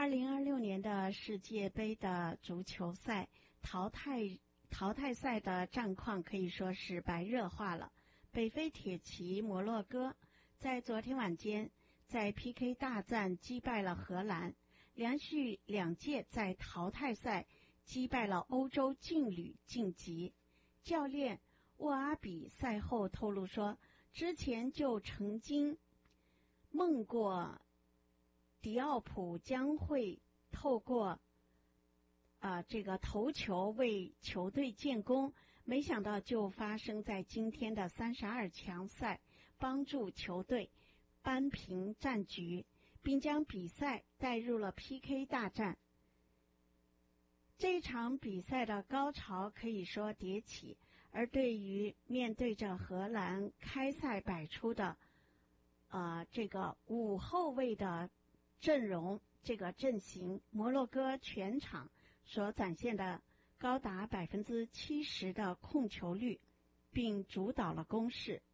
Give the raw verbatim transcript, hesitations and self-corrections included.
二零二六年的世界杯的足球赛淘汰淘汰赛的战况可以说是白热化了。北非铁骑摩洛哥在昨天晚间在 P K 大战击败了荷兰，连续两届在淘汰赛击败了欧洲劲旅晋级。教练沃阿比赛后透露说，之前就曾经梦过迪奥普将会透过啊、呃、这个头球为球队建功，没想到就发生在今天的三十二强赛，帮助球队扳平战局，并将比赛带入了 P K 大战。这一场比赛的高潮可以说迭起，而对于面对着荷兰开赛摆出的呃这个五后卫的阵容，这个阵型，摩洛哥全场所展现的高达百分之七十的控球率，并主导了攻势。